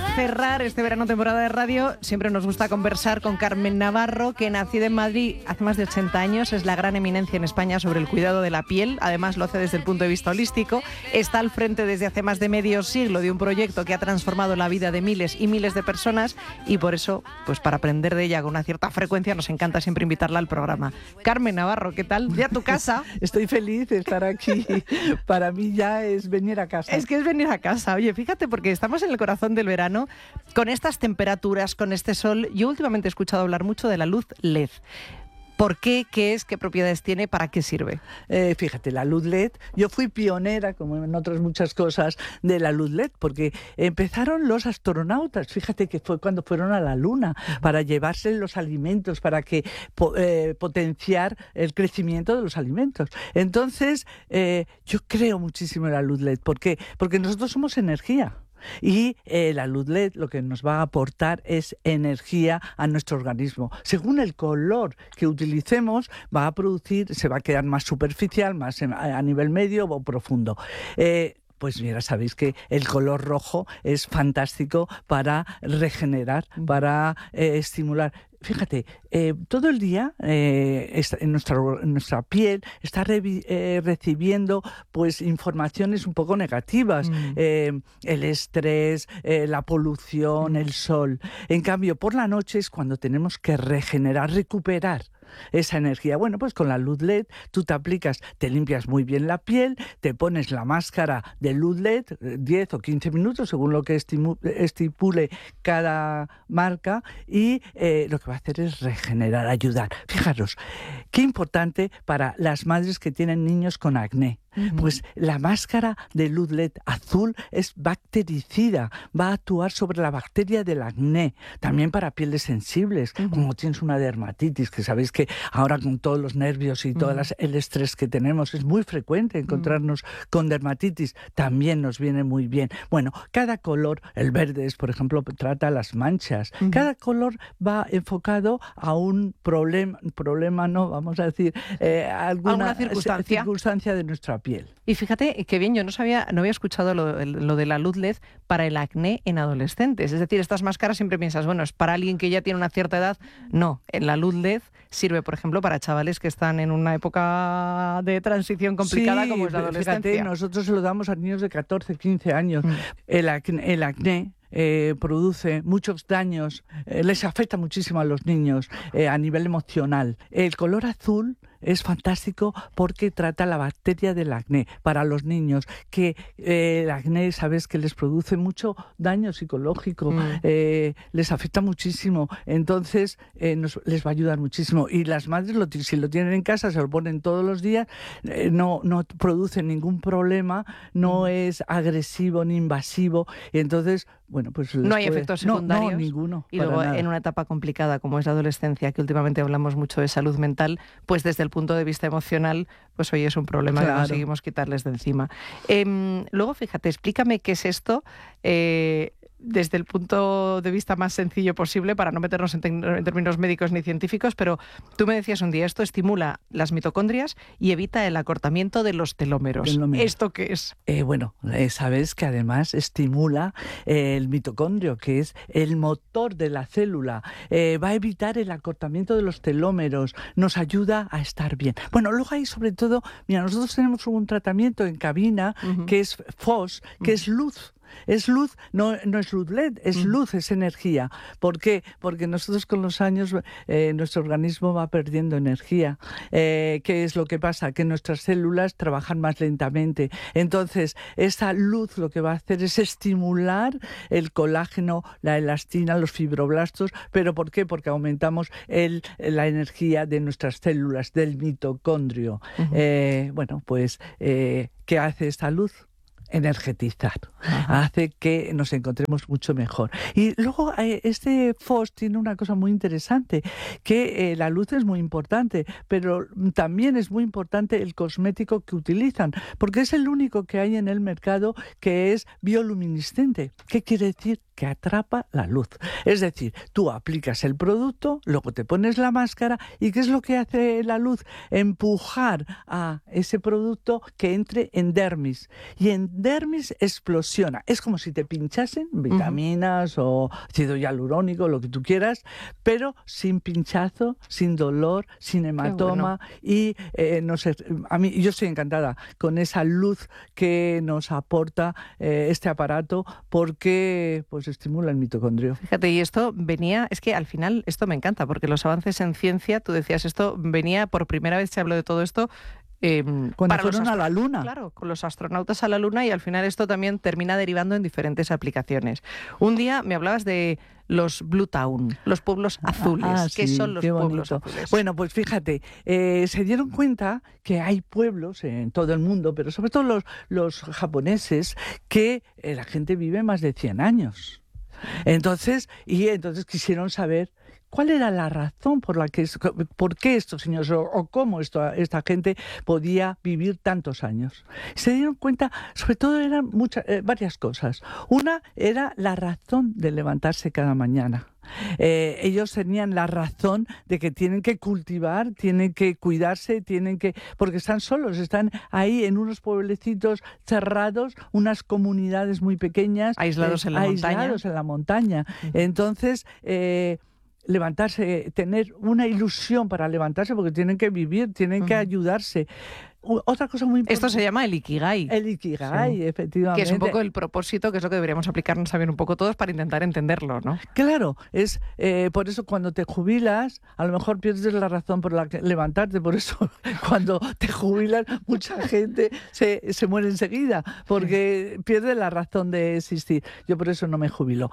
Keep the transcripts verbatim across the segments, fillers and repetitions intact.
cerrar este verano temporada de radio, siempre nos gusta conversar con Carmen Navarro, que nacida en Madrid hace más de ochenta años, es la gran eminencia en España sobre el cuidado de la piel, además lo hace desde el punto de vista holístico, está al frente desde hace más de medio siglo de un proyecto que ha transformado la vida de miles y miles de personas y por eso, pues para aprender de ella con una cierta frecuencia, nos encanta siempre invitarla al programa. Carmen Navarro, ¿qué tal? ¿Ya a tu casa? Estoy feliz de estar aquí. Para mí ya es venir a casa. Es que es venir a casa. Oye, fíjate, porque estamos en el corazón del verano, con estas temperaturas, con este sol. Yo últimamente he escuchado hablar mucho de la luz L E D. ¿Por qué? ¿Qué es? ¿Qué propiedades tiene? ¿Para qué sirve? Eh, fíjate, la luz L E D, yo fui pionera, como en otras muchas cosas, de la luz L E D, porque empezaron los astronautas, fíjate que fue cuando fueron a la Luna, para llevarse los alimentos, para que eh, potenciar el crecimiento de los alimentos. Entonces, eh, yo creo muchísimo en la luz L E D. ¿Por qué? Porque nosotros somos energía. Y eh, la luz L E D lo que nos va a aportar es energía a nuestro organismo. Según el color que utilicemos, va a producir, se va a quedar más superficial, más a nivel medio o profundo. Eh, Pues mira, sabéis que el color rojo es fantástico para regenerar, para eh, estimular. Fíjate, eh, todo el día eh, está, en, nuestra, en nuestra piel está revi, eh, recibiendo pues informaciones un poco negativas, mm. eh, el estrés, eh, la polución, mm. el sol. En cambio, por la noche es cuando tenemos que regenerar, recuperar esa energía. Bueno, pues con la luz L E D tú te aplicas, te limpias muy bien la piel, te pones la máscara de luz L E D, diez o quince minutos, según lo que estipule cada marca, y eh, lo que va a hacer es regenerar, ayudar. Fijaros, qué importante para las madres que tienen niños con acné. Uh-huh. Pues la máscara de luz L E D azul es bactericida, va a actuar sobre la bacteria del acné, también para pieles sensibles, uh-huh. como tienes una dermatitis, que sabéis que ahora con todos los nervios y todo uh-huh. el estrés que tenemos es muy frecuente encontrarnos uh-huh. con dermatitis, también nos viene muy bien. Bueno, cada color, el verde es, por ejemplo, trata las manchas, uh-huh. cada color va enfocado a un problema, problema no, vamos a decir, eh, alguna, ¿Alguna circunstancia? circunstancia de nuestra piel. Y fíjate que bien, yo no sabía, no había escuchado lo, lo de la luz L E D para el acné en adolescentes. Es decir, estas máscaras siempre piensas, bueno, es para alguien que ya tiene una cierta edad. No, en la luz L E D sirve, por ejemplo, para chavales que están en una época de transición complicada, sí, como es la adolescencia. Fíjate, nosotros se lo damos a niños de catorce, quince años. Mm. El acné, el acné Eh, produce muchos daños, eh, les afecta muchísimo a los niños eh, a nivel emocional. El color azul es fantástico porque trata la bacteria del acné para los niños, que eh, el acné, sabes que les produce mucho daño psicológico, mm. eh, les afecta muchísimo, entonces eh, nos, les va a ayudar muchísimo. Y las madres, lo, si lo tienen en casa, se lo ponen todos los días, eh, no, no produce ningún problema, no mm. es agresivo ni invasivo, y entonces bueno, pues no hay puede... efectos secundarios. No, no ninguno. Y luego nada. En una etapa complicada como es la adolescencia, que últimamente hablamos mucho de salud mental, pues desde el punto de vista emocional, pues hoy es un problema claro. que conseguimos quitarles de encima. Eh, luego, fíjate, explícame qué es esto eh, desde el punto de vista más sencillo posible, para no meternos en, te- en términos médicos ni científicos, pero tú me decías un día, esto estimula las mitocondrias y evita el acortamiento de los telómeros. Telómero. ¿Esto qué es? Eh, bueno, eh, sabes que además estimula eh, el mitocondrio, que es el motor de la célula, eh, va a evitar el acortamiento de los telómeros, nos ayuda a estar bien. Bueno, luego hay sobre todo, mira, nosotros tenemos un tratamiento en cabina uh-huh. que es F O S, que uh-huh. es luz. Es luz, no, no es luz L E D, es mm. luz, es energía. ¿Por qué? Porque nosotros con los años eh, nuestro organismo va perdiendo energía. Eh, ¿Qué es lo que pasa? Que nuestras células trabajan más lentamente. Entonces, esa luz lo que va a hacer es estimular el colágeno, la elastina, los fibroblastos. ¿Pero por qué? Porque aumentamos el, la energía de nuestras células, del mitocondrio. Uh-huh. Eh, bueno, pues, eh, ¿qué hace esta luz? Energetizar, Ajá. hace que nos encontremos mucho mejor. Y luego eh, este F O S tiene una cosa muy interesante, que eh, la luz es muy importante, pero también es muy importante el cosmético que utilizan, porque es el único que hay en el mercado que es bioluminiscente. ¿Qué quiere decir? Que atrapa la luz. Es decir, tú aplicas el producto, luego te pones la máscara, ¿y qué es lo que hace la luz? Empujar a ese producto que entre en dermis. Y en dermis explosiona. Es como si te pinchasen vitaminas uh-huh. o ácido hialurónico, lo que tú quieras, pero sin pinchazo, sin dolor, sin hematoma. Bueno. Y eh, no sé, a mí yo estoy encantada con esa luz que nos aporta eh, este aparato, porque pues estimula el mitocondrio. Fíjate, y esto venía, es que al final esto me encanta, porque los avances en ciencia, tú decías, esto venía por primera vez, se habló de todo esto Eh, Cuando para fueron a la Luna. Claro, con los astronautas a la Luna, y al final esto también termina derivando en diferentes aplicaciones. Un día me hablabas de los Blue Town, los pueblos azules. Ah, ¿Qué sí, son los qué pueblos bonito. azules? Bueno, pues fíjate, eh, se dieron cuenta que hay pueblos en todo el mundo, pero sobre todo los, los japoneses, que eh, la gente vive más de cien años. Entonces, y entonces quisieron saber cuál era la razón por la que por qué estos señores o, o cómo esto, esta gente podía vivir tantos años. Se dieron cuenta, sobre todo eran muchas, eh, varias cosas. Una era la razón de levantarse cada mañana. Eh, ellos tenían la razón de que tienen que cultivar, tienen que cuidarse, tienen que, porque están solos, están ahí en unos pueblecitos cerrados, unas comunidades muy pequeñas, aislados eh, en la aislados montaña. en la montaña. Uh-huh. Entonces, eh, levantarse, tener una ilusión para levantarse, porque tienen que vivir, tienen uh-huh. que ayudarse. Otra cosa muy importante. Esto se llama el Ikigai. El Ikigai, sí. Efectivamente. Que es un poco el propósito, que es lo que deberíamos aplicarnos también un poco todos para intentar entenderlo, ¿no? Claro, es eh, por eso cuando te jubilas, a lo mejor pierdes la razón por la que levantarte, por eso cuando te jubilas mucha gente se, se muere enseguida, porque pierde la razón de existir. Yo por eso no me jubilo.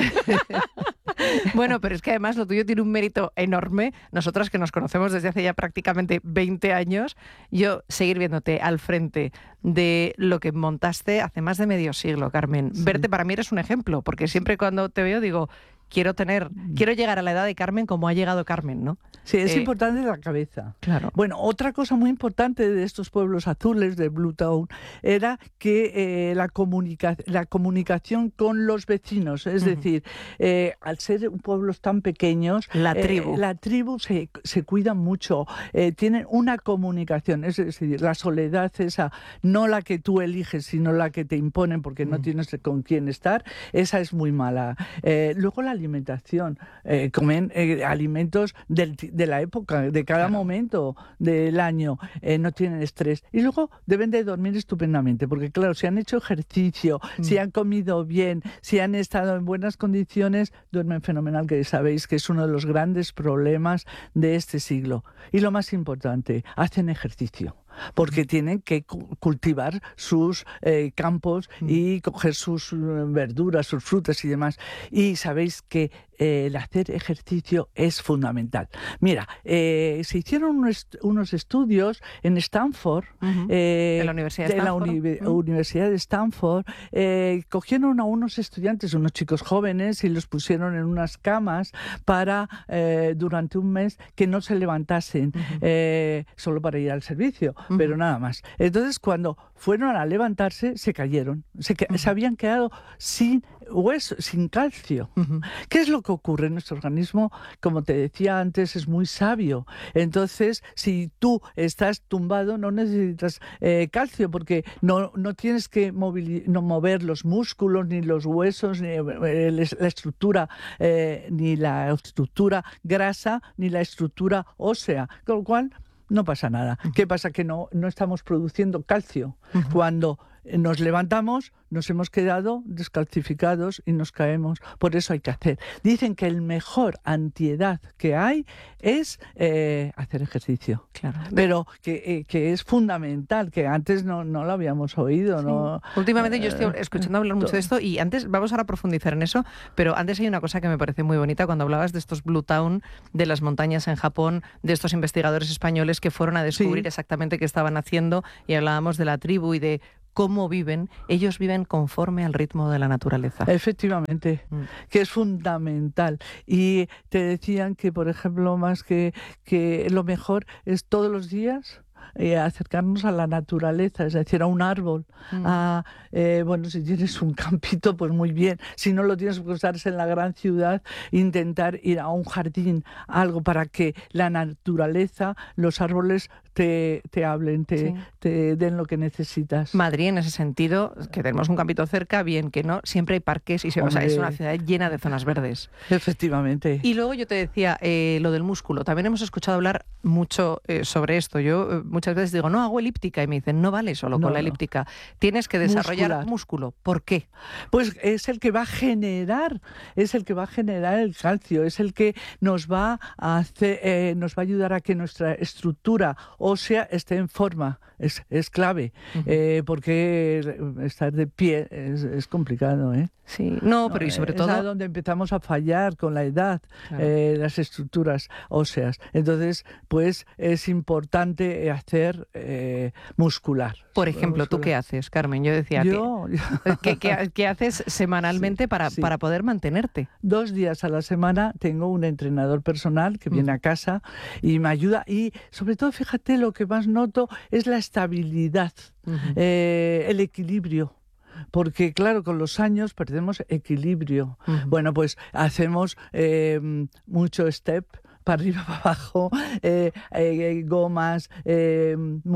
Bueno, pero es que además lo tuyo tiene un mérito enorme. Nosotras que nos conocemos desde hace ya prácticamente veinte años, yo seguir viéndote al frente de lo que montaste hace más de medio siglo, Carmen. Sí. Verte para mí eres un ejemplo, porque siempre cuando te veo digo, quiero tener, quiero llegar a la edad de Carmen como ha llegado Carmen, ¿no? Sí, es eh, importante la cabeza. Claro. Bueno, otra cosa muy importante de estos pueblos azules, de Blue Town, era que eh, la, comunica la comunicación con los vecinos, es uh-huh. decir, eh, al ser pueblos tan pequeños, la tribu, eh, la tribu se, se cuida mucho, eh, tienen una comunicación, es decir, la soledad esa, no la que tú eliges, sino la que te imponen porque uh-huh. no tienes con quién estar, esa es muy mala. Eh, luego la alimentación, eh, comen eh, alimentos del, de la época, de cada claro. momento del año, eh, no tienen estrés, y luego deben de dormir estupendamente, porque claro, si han hecho ejercicio, mm. si han comido bien, si han estado en buenas condiciones, duermen fenomenal, que sabéis que es uno de los grandes problemas de este siglo. Y lo más importante, hacen ejercicio, porque tienen que cultivar sus eh, campos y coger sus verduras, sus frutas y demás. Y sabéis que eh, el hacer ejercicio es fundamental. Mira, eh, se hicieron unos, unos estudios en Stanford, uh-huh. eh, en la Universidad de Stanford, la uni uh-huh. Universidad de Stanford, eh, cogieron a unos estudiantes, unos chicos jóvenes, y los pusieron en unas camas para, eh, durante un mes, que no se levantasen, uh-huh. eh, solo para ir al servicio. Uh-huh. Pero nada más. Entonces, cuando fueron a levantarse, se cayeron. Se, uh-huh. se habían quedado sin hueso, sin calcio. Uh-huh. ¿Qué es lo que ocurre? Nuestro organismo, como te decía antes, es muy sabio. Entonces, si tú estás tumbado, no necesitas eh, calcio, porque no, no tienes que no mover los músculos, ni los huesos, ni eh, la estructura, eh, ni la estructura grasa, ni la estructura ósea. Con lo cual, no pasa nada. Uh-huh. ¿Qué pasa? Que no, no estamos produciendo calcio. Uh-huh. Cuando nos levantamos, nos hemos quedado descalcificados y nos caemos. Por eso hay que hacer. Dicen que el mejor antiedad que hay es eh, hacer ejercicio. Claro. Pero que, eh, que es fundamental, que antes no, no lo habíamos oído. Sí. ¿no? Últimamente eh, yo estoy escuchando hablar mucho de esto, y antes, vamos ahora a profundizar en eso, pero antes hay una cosa que me parece muy bonita cuando hablabas de estos Blue Town, de las montañas en Japón, de estos investigadores españoles que fueron a descubrir sí. exactamente qué estaban haciendo, y hablábamos de la tribu y de cómo viven. Ellos viven conforme al ritmo de la naturaleza. Efectivamente, mm. que es fundamental. Y te decían que, por ejemplo, más que, que lo mejor es todos los días eh, acercarnos a la naturaleza, es decir, a un árbol. Mm. A, eh, bueno, si tienes un campito, pues muy bien. Si no lo tienes, que usarse en la gran ciudad, intentar ir a un jardín, algo para que la naturaleza, los árboles te, te hablen, te, sí. te den lo que necesitas. Madrid, en ese sentido, que tenemos un campito cerca, bien que no, siempre hay parques y o sea, es una ciudad llena de zonas verdes. Efectivamente. Y luego yo te decía, eh, lo del músculo. También hemos escuchado hablar mucho eh, sobre esto. Yo eh, muchas veces digo, no, hago elíptica, y me dicen, no vale solo no, con la elíptica. No. Tienes que desarrollar Muscular. músculo. ¿Por qué? Pues es el que va a generar, es el que va a generar el calcio, es el que nos va a hacer, eh, nos va a ayudar a que nuestra estructura ósea esté en forma. Es, es clave, uh-huh. eh, porque estar de pie es, es complicado, ¿eh? Sí, no, pero y sobre es todo... Es donde empezamos a fallar con la edad, claro. eh, las estructuras óseas. Entonces, pues es importante hacer eh, muscular. Por ejemplo, muscular. ¿Tú qué haces, Carmen? Yo decía, yo, ¿qué, qué, qué haces semanalmente sí, para, sí. para poder mantenerte? Dos días a la semana tengo un entrenador personal que viene uh-huh. a casa y me ayuda. Y sobre todo, fíjate, lo que más noto es la estabilidad, uh-huh. eh, el equilibrio. Porque, claro, con los años perdemos equilibrio. Uh-huh. Bueno, pues hacemos eh, mucho step, para arriba, para abajo, eh, eh, gomas, eh,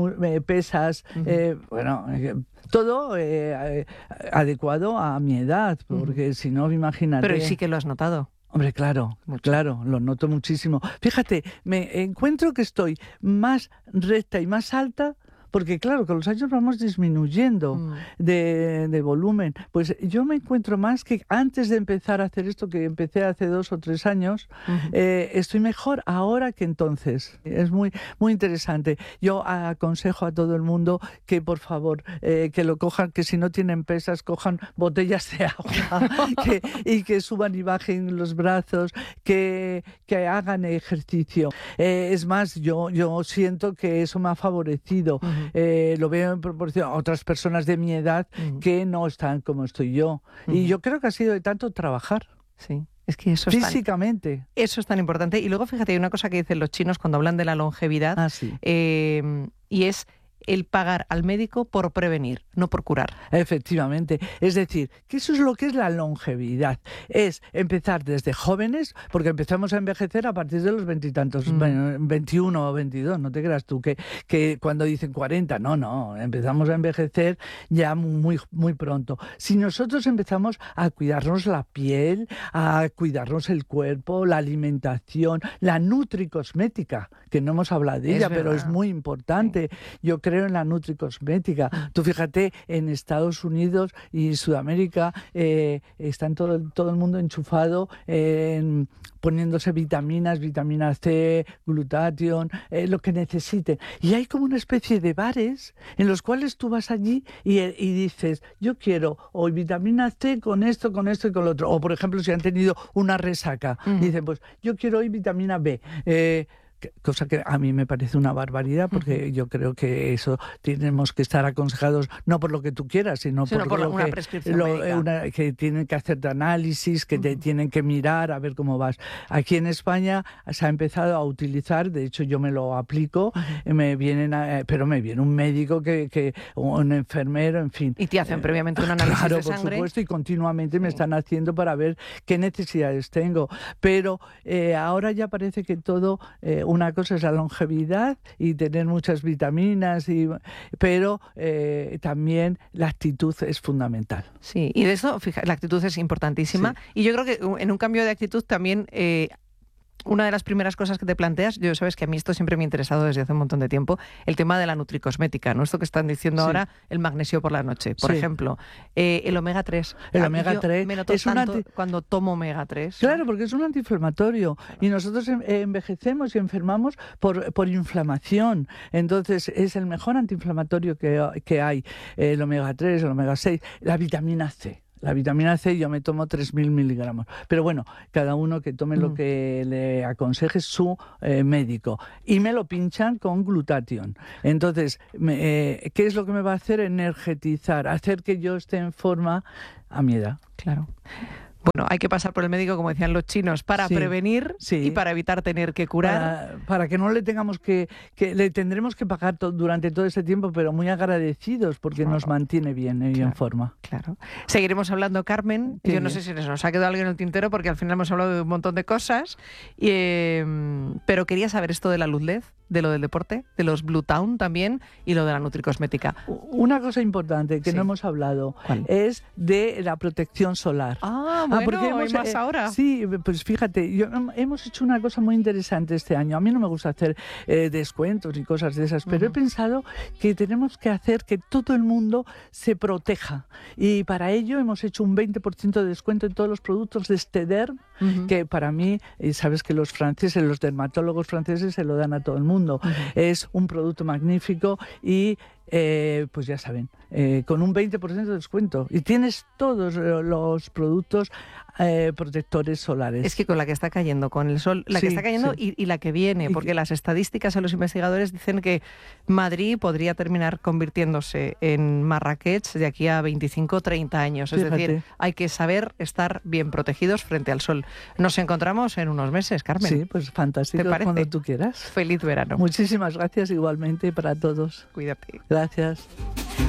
pesas, uh-huh. eh, bueno, eh, todo eh, adecuado a mi edad, porque uh-huh. si no, imagínate... Pero sí que lo has notado. Hombre, claro, Mucho. claro, lo noto muchísimo. Fíjate, me encuentro que estoy más recta y más alta, porque claro, con los años vamos disminuyendo mm. de, de volumen. Pues yo me encuentro más que antes de empezar a hacer esto, que empecé hace dos o tres años, uh-huh. eh, estoy mejor ahora que entonces. Es muy, muy interesante. Yo aconsejo a todo el mundo que por favor, eh, que lo cojan, que si no tienen pesas, cojan botellas de agua que, y que suban y bajen los brazos, que, que hagan ejercicio. Eh, es más, yo, yo siento que eso me ha favorecido. Uh-huh. Eh, lo veo en proporción a otras personas de mi edad uh-huh. que no están como estoy yo. Uh-huh. Y yo creo que ha sido de tanto trabajar. Sí. Es que eso físicamente. Es tan, eso es tan importante. Y luego, fíjate, hay una cosa que dicen los chinos cuando hablan de la longevidad, ah, sí. eh, y es el pagar al médico por prevenir, no por curar. Efectivamente. Es decir, que eso es lo que es la longevidad. Es empezar desde jóvenes, porque empezamos a envejecer a partir de los veintitantos, mm. veintiuno o veintidós, no te creas tú que, que cuando dicen cuarenta, no, no, empezamos a envejecer ya muy, muy pronto. Si nosotros empezamos a cuidarnos la piel, a cuidarnos el cuerpo, la alimentación, la nutricosmética, que no hemos hablado de ella, es pero es muy importante. Sí. Yo creo en la nutricosmética. Tú fíjate, en Estados Unidos y Sudamérica eh, están todo, todo el mundo enchufado en poniéndose vitaminas, vitamina C, glutatión, eh, lo que necesiten. Y hay como una especie de bares en los cuales tú vas allí y, y dices, yo quiero hoy vitamina C con esto, con esto y con lo otro. O, por ejemplo, si han tenido una resaca, uh-huh. dicen, pues yo quiero hoy vitamina B. Eh, cosa que a mí me parece una barbaridad, porque uh-huh. yo creo que eso tenemos que estar aconsejados no por lo que tú quieras, sino, sino por, por lo una que, prescripción lo, médica. Una, que tienen que hacer análisis, que uh-huh. te tienen que mirar a ver cómo vas. Aquí en España se ha empezado a utilizar, de hecho yo me lo aplico, uh-huh. me vienen a, pero me viene un médico, que, que un enfermero, en fin. Y te hacen eh, previamente un análisis claro, de sangre. por supuesto, y continuamente sí. me están haciendo para ver qué necesidades tengo. Pero eh, ahora ya parece que todo, eh, una cosa es la longevidad y tener muchas vitaminas, y, pero eh, también la actitud es fundamental. Sí, y de eso, fíjate, la actitud es importantísima. Sí. Y yo creo que en un cambio de actitud también... Eh, una de las primeras cosas que te planteas, yo sabes que a mí esto siempre me ha interesado desde hace un montón de tiempo, el tema de la nutricosmética, ¿no? Esto que están diciendo sí. ahora, el magnesio por la noche, por sí. ejemplo. Eh, el omega tres. El omega tres me noto es tanto un anti... cuando tomo omega tres. Claro, porque es un antiinflamatorio. Claro. Y nosotros envejecemos y enfermamos por, por inflamación. Entonces, es el mejor antiinflamatorio que, que hay. El omega tres, el omega seis, la vitamina C. La vitamina C yo me tomo tres mil miligramos. Pero bueno, cada uno que tome mm. lo que le aconseje su eh, médico. Y me lo pinchan con glutatión. Entonces, me, eh, ¿qué es lo que me va a hacer? Energetizar, hacer que yo esté en forma a mi edad. Claro. Bueno, hay que pasar por el médico, como decían los chinos, para Sí, prevenir sí. y para evitar tener que curar. Para, para que no le tengamos que, que le tendremos que pagar to- durante todo ese tiempo, pero muy agradecidos porque Claro. nos mantiene bien y en Claro. forma. Claro. Seguiremos hablando, Carmen. Qué Yo no bien. sé si se nos ha quedado algo en el tintero porque al final hemos hablado de un montón de cosas. Y, eh, pero quería saber esto de la luz L E D, de lo del deporte, de los Blue Town también y lo de la nutricosmética. Una cosa importante que Sí. no hemos hablado ¿Cuál? es de la protección solar. Ah, bueno, hay más eh, ahora. Sí, pues fíjate, yo, hem- hemos hecho una cosa muy interesante este año. A mí no me gusta hacer eh, descuentos y cosas de esas, pero he Ujú. pensado que tenemos que hacer que todo el mundo se proteja. Y para ello hemos hecho un veinte por ciento de descuento en todos los productos de Stederm, Ujú. que para mí, y sabes que los franceses, los dermatólogos franceses se lo dan a todo el mundo. Ujú. Es un producto magnífico y eh, pues ya saben, eh, con un veinte por ciento de descuento. Y tienes todos eh, los productos eh, protectores solares. Es que con la que está cayendo, con el sol, la que Sí, está cayendo sí. y, y la que viene, Y porque que- las estadísticas de los investigadores dicen que Madrid podría terminar convirtiéndose en Marrakech de aquí a veinticinco o treinta años. Es Fíjate. decir, hay que saber estar bien protegidos frente al sol. Nos encontramos en unos meses, Carmen. Sí, pues fantástico, ¿Te parece? cuando tú quieras. Feliz verano. Muchísimas gracias igualmente para todos. Cuídate. Gracias.